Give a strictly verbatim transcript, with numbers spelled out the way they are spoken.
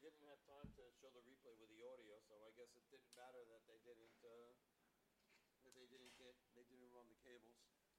didn't have time to show the replay with the audio, so I guess it didn't matter that they didn't, uh, that they didn't get, they didn't run the cables.